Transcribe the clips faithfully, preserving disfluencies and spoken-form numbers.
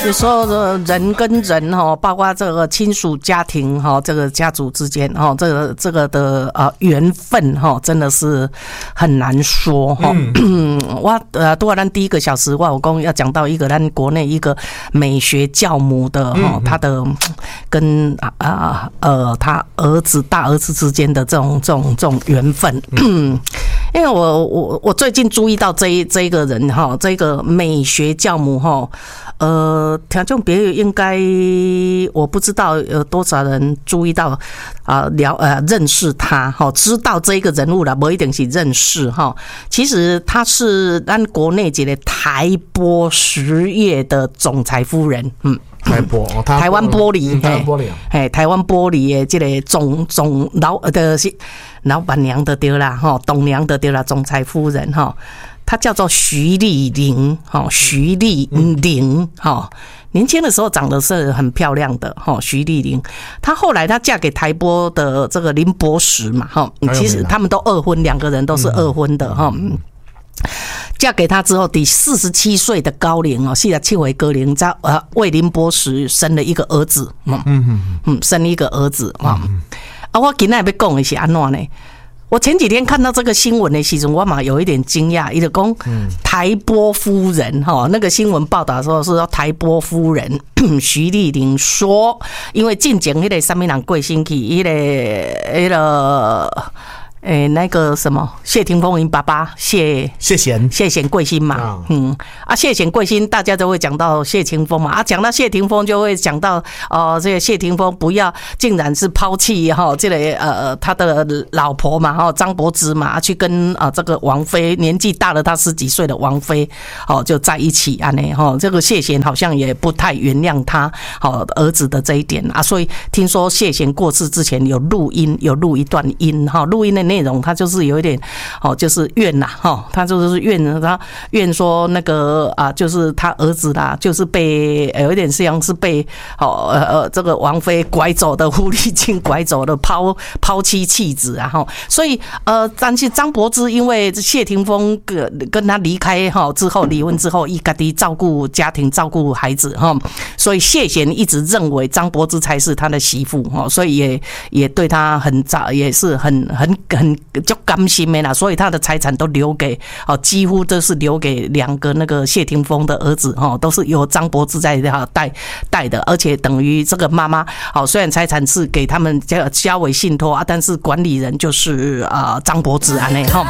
有时候人跟人哈，包括这个亲属家庭哈，这个家族之间哈，这个这个的呃缘分哈，真的是很难说哈。嗯、我呃，多咱第一个小时，我有讲要讲到一个咱国内一个美学教母的哈，他的跟啊啊呃他儿子大儿子之间的这种这种这种缘分。嗯因为我我我最近注意到这一这一个人哈，这个美学教母哈，呃，听众朋友应该我不知道有多少人注意到啊了呃认识他哈，知道这一个人物啦，不一定是认识哈。其实他是咱国内一个台玻实业的总裁夫人，嗯。 台玻， 台湾玻璃， 台湾玻璃， 嘿，台湾玻璃的这个总总老的是老板娘的对啦，哈，董娘的对啦，总裁夫人哈，她叫做徐丽玲，哈，徐丽玲，哈，年轻的时候长得是很漂亮的，哈，徐丽玲，她后来她嫁给台玻的这个林博实嘛，哈，其实他们都二婚，两个人都是二婚的，哈。嫁给他之后，第四十七岁的高龄哦，四十七岁高龄，在呃为林博实生了一个儿子，嗯嗯嗯，生了一个儿子啊。啊，我今天要讲的是安怎呢？我前几天看到这个新闻的时候，我嘛有一点惊讶，伊就讲台玻夫人哈，那个新闻报道说是说台玻夫人徐丽玲说，因为进前迄个什么人过身去，迄个迄个。诶、欸，那个什么谢霆锋因爸爸谢谢贤谢贤贵姓嘛，嗯啊谢贤贵姓，大家都会讲到谢霆锋嘛，啊讲到谢霆锋就会讲到哦，这个谢霆锋不要竟然是抛弃哈这个呃他的老婆嘛哈张柏芝嘛，去跟啊这个王菲年纪大了他十几岁的王菲哦就在一起啊呢哈，这个谢贤好像也不太原谅他好儿子的这一点啊，所以听说谢贤过世之前有录音有录一段音哈，录音的内容他就是有一点哦，就是怨呐哈，他就是怨他怨说那个啊，就是他儿子啦，就是被有一点像是被哦呃呃这个王菲拐走的狐狸精拐走的抛抛妻弃子啊哈，所以呃，但是张柏芝因为谢霆锋跟跟他离开哈之后离婚之后，一家己照顾家庭照顾孩子哈，所以谢贤一直认为张柏芝才是他的媳妇哈，所以也也对他很早也是很很很。就甘心的啦，所以他的财产都留给哦，几乎都是留给两个那个谢霆锋的儿子哈，都是由张柏芝在带带的，而且等于这个妈妈哦，虽然财产是给他们交交为信托啊，但是管理人就是啊张柏芝啊那哈。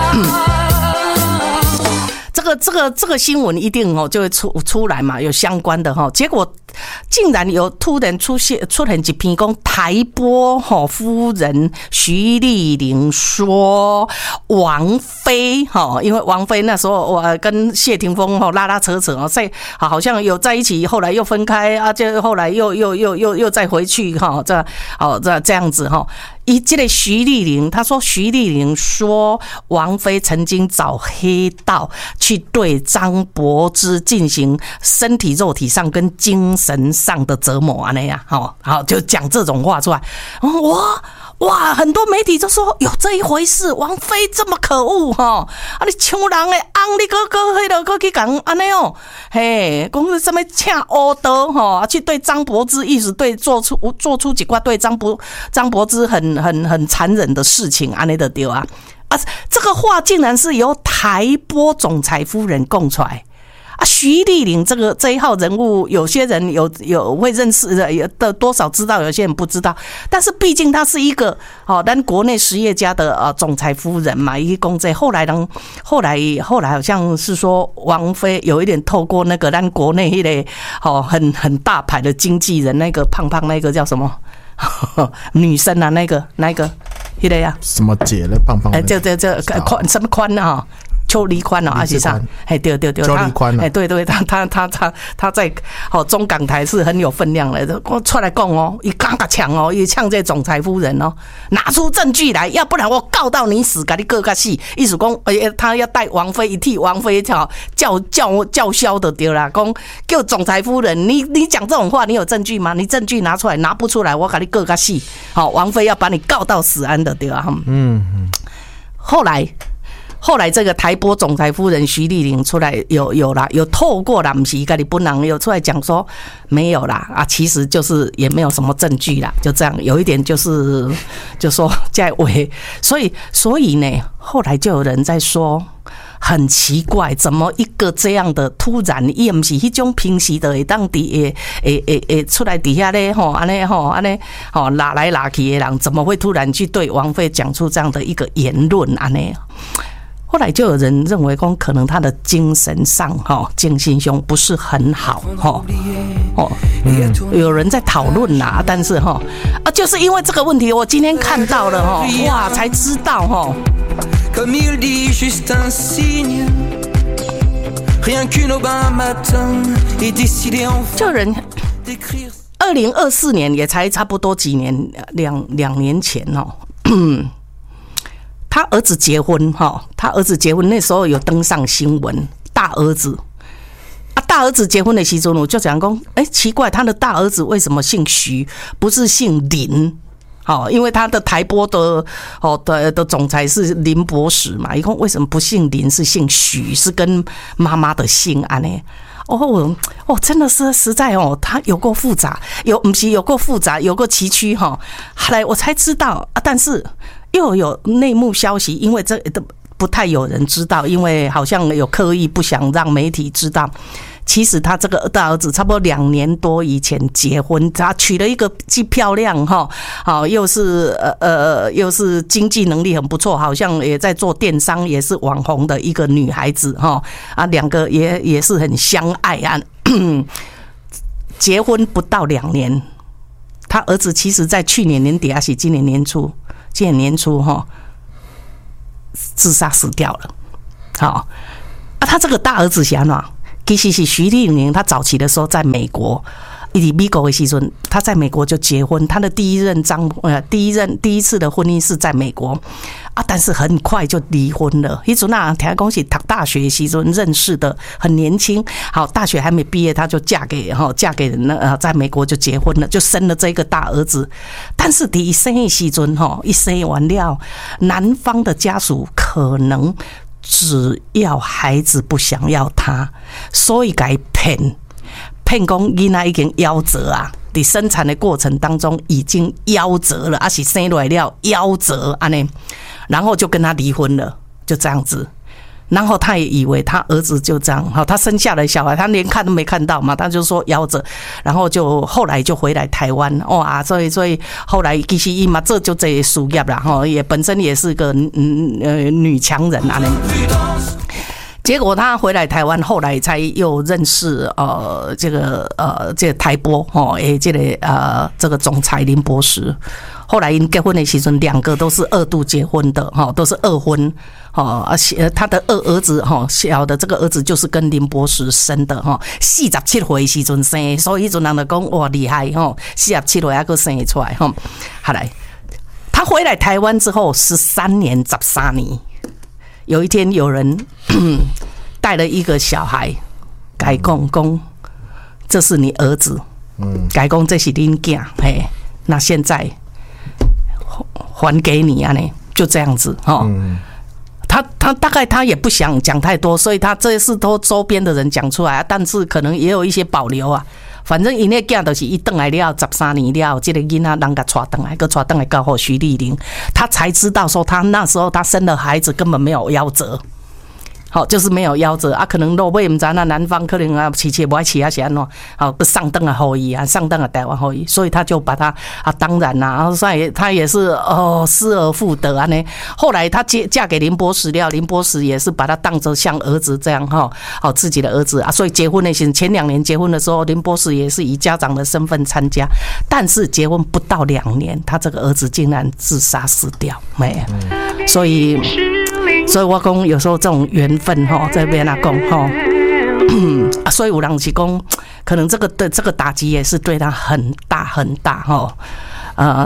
这个这个这个新闻一定哦就会出出来嘛，有相关的哈，结果竟然有突然出现出现一篇讲台玻哈夫人徐丽玲说王菲哈，因为王菲那时候我跟谢霆锋哈拉拉扯扯哦，在好像有在一起，后来又分开啊，就后来又又又又又再回去哈，这哦这这样子哈。以这个徐丽玲，她说徐丽玲说王菲曾经找黑道去对张柏芝进行身体肉体上跟精神上的折磨啊那样，好好就讲这种话出来，哇哇，很多媒体就说有这一回事，王菲这么可恶哈，啊你抢人的翁，你搁搁迄个搁去讲安尼哦，嘿，讲是什么请乌刀哈，去对张柏芝一直对做出做出几挂对张柏张柏芝很很很残忍的事情，安尼的对啊啊，这个话竟然是由台玻总裁夫人供出来。啊，徐丽玲这个这一号人物，有些人有有会认识的，有的多少知道，有些人不知道。但是毕竟他是一个哦，咱国内实业家的呃总裁夫人嘛，一公这后来呢，后来后来好像是说王菲有一点透过那个咱国内一类哦很很大牌的经纪人，那个胖胖那个叫什么女生啊，那个那个那个呀， 什么姐嘞，胖胖的， 哎，这这这宽什么宽啊？邱黎宽哦，阿是上，哎，对对对， 邱黎宽， 哎，对对，他他他他他在哦中港台是很有分量的。我出来讲哦，一刚刚抢哦，一呛这总裁夫人哦，拿出证据来，要不然我告到你死，给你告个死。意思讲，哎，他要带王菲一替王菲叫叫叫叫嚣的对啦，讲叫总裁夫人，你你讲这种话，你有证据吗？你证据拿出来，拿不出来，我给你告个死。好，王菲要把你告到死安的对啦，嗯嗯。后来。 后来这个台玻总裁夫人徐丽玲出来有有啦，有透过啦，不是自己本人有出来讲说没有啦啊，其实就是也没有什么证据啦，就这样，有一点就是就说在伪，所以所以呢，后来就有人在说。很奇怪，怎么一个这样的突然，伊不是迄种平时的会当伫诶诶诶诶出来底下咧吼，安尼吼安尼吼拉来拉去的人，怎么会突然去对王菲讲出这样的一个言论安尼？后来就有人认为说，可能他的精神上哈，精神上不是很好哈，哦，嗯，有人在讨论啦，但是哈啊，就是因为这个问题，我今天看到了哈，哇，才知道哈。Comme il dit, juste un signe. Rien qu'une aube un matin et décider enfin. 就人，二零二四年也才差不多几年，两两年前哦。他儿子结婚哈，他儿子结婚那时候有登上新闻，大儿子啊，大儿子结婚的时候，我就讲说，哎，奇怪，他的大儿子为什么姓徐，不是姓林？好，因为他的台玻的哦的的总裁是林博士嘛，一共为什么不姓林，是姓徐，是跟妈妈的姓啊呢？哦哦，真的是实在哦，他有够复杂，有不是有够复杂，有够崎岖哈。后来我才知道啊，但是又有内幕消息，因为这都不太有人知道，因为好像有刻意不想让媒体知道。其实他这个大儿子差不多两年多以前结婚，他娶了一个既漂亮哈，好又是呃呃又是经济能力很不错，好像也在做电商，也是网红的一个女孩子哈啊，两个也也是很相爱啊。结婚不到两年，他儿子其实在去年年底还是今年年初，今年年初哈自杀死掉了。好啊，他这个大儿子是安怎？其实是徐丽玲，她早期的时候在美国，以美国的时阵，她在美国就结婚，她的第一任丈呃第一任第一次的婚姻是在美国啊，但是很快就离婚了。迄阵啊，听讲是读大学的时阵认识的，很年轻，好，大学还没毕业，她就嫁给哈嫁给那呃在美国就结婚了，就生了这个大儿子。但是第一生的时阵哈，一生完了，男方的家属可能。只要孩子不想要他，所以该骗骗讲囡仔已经夭折啊！在生产的过程当中已经夭折了，还是生出来了夭折安尼，然后就跟他离婚了，就这样子。然后他也以为他儿子就这样，好，他生下来小孩，他连看都没看到嘛，他就说夭折，然后就后来就回来台湾，哇，所以所以后来其实伊嘛这就这事业啦，哈，也本身也是个嗯呃女强人啊。结果他回来台湾，后来才又认识呃这个呃这个台玻哦，诶这个呃这个总裁林博士。后来因结婚的时阵，两个都是二度结婚的哈，都是二婚哦。而且他的二儿子哈，小的这个儿子就是跟林博士生的哈，四十七岁时阵生，所以迄阵人就讲哇厉害哈，四十七岁还佫生出来哈。后来他回来台湾之后，十三年十三年，有一天有人带了一个小孩，改讲讲这是你儿子，嗯，改讲这是恁囝，嘿，那现在。还给你啊！呢，就这样子哈。嗯、他他大概他也不想讲太多，所以他这是都周边的人讲出来，但是可能也有一些保留啊。反正因那囝就是一回来了十三年了，这个囡仔人家带回来，个带回来告诉徐丽玲，他才知道说他那时候他生的孩子根本没有夭折。好，就是没有夭折啊，可能落尾唔知那男方可能啊妻妾不爱妻啊是安怎，好不上登啊后裔啊，上登啊台湾后裔，所以他就把他啊，当然啦、啊，所以他也是哦失而复得啊呢。后来他接嫁给林博士了，林博士也是把他当作像儿子这样哈，好自己的儿子啊，所以结婚那些前两年结婚的时候，林博士也是以家长的身份参加，但是结婚不到两年，他这个儿子竟然自杀死掉，没，所以。所以我讲有时候这种缘分哈，在边那讲哈，所以有人是讲，可能这个的这个打击也是对他很大很大哈，呃啊，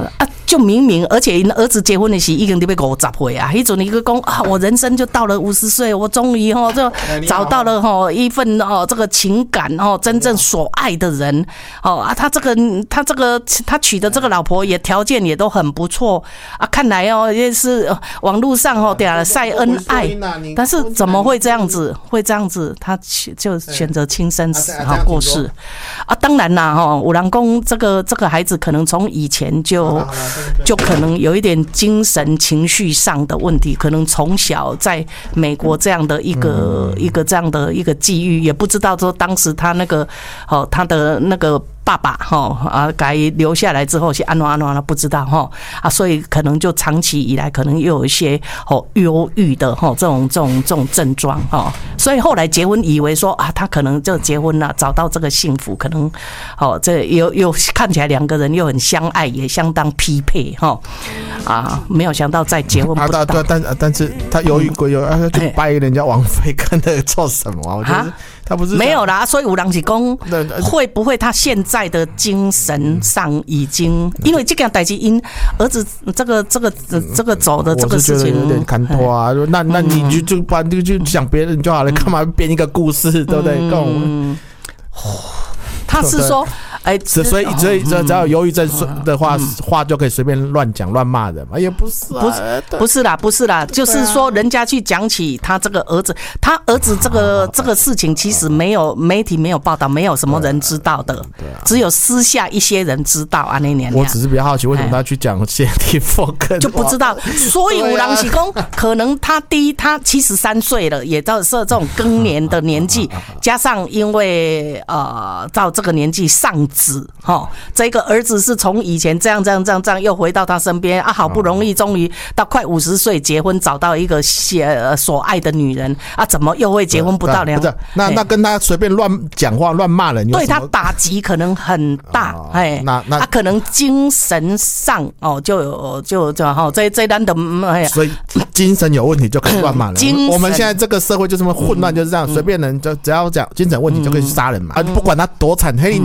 就明明，而且儿子结婚的时已经得要五十岁啊，迄阵一个讲啊，我人生就到了五十岁，我终于吼就找到了吼一份哦这个情感哦真正所爱的人哦啊，他这个他这个他娶的这个老婆也条件也都很不错啊，看来哦也是网络上哦对啊晒恩爱，但是怎么会这样子？会这样子？他就选择轻生好过世啊，当然啦哈，有人讲这个这个孩子可能从以前就。就可能有一点精神情绪上的问题，可能从小在美国这样的一个一个这样的一个际遇，也不知道说当时他那个哦他的那个。爸爸哈啊，该留下来之后是安怎安怎了不知道哈啊，所以可能就长期以来可能又有一些哦忧郁的哈这种这种这种症状哈，所以后来结婚以为说啊，他可能就结婚了，找到这个幸福，可能哦这又又看起来两个人又很相爱，也相当匹配哈啊，没有想到在结婚不到， 对，但但是他犹豫归犹豫，他去掰人家王菲，跟那个做什么？我觉得他不是没有啦，所以有人是讲会不会他现在的精神上已经，因为这件代志因儿子这个这个这个走的这个事情有点看脱啊，那那你就就不然就就讲别人就好了，干嘛编一个故事，对不对？嗯， 他是说。哎， 所以所以只要有忧郁症的话，话就可以随便乱讲乱骂人嘛？也不是啊，不是不是啦，不是啦，就是说人家去讲起他这个儿子，他儿子这个这个事情，其实没有媒体没有报道，没有什么人知道的，只有私下一些人知道啊。那年我只是比较好奇，为什么他去讲谢霆锋就不知道，所以有人是说，可能他第一他七十三岁了，也到是这种更年的年纪，加上因为呃到这个年纪上。子哈，这个儿子是从以前这样这样这样这样又回到他身边啊，好不容易终于到快五十岁结婚，找到一个所爱的女人啊，怎么又会结婚不到两？ 不是，那那跟他随便乱讲话、乱骂人， 对他打击可能很大，哎， 那那他可能精神上哦就有就就哈这这单的， 所以精神有问题就可以乱骂人。我们现在这个社会就这么混乱，就是这样，随便人就只要讲精神问题就可以杀人嘛，啊，不管他多惨，黑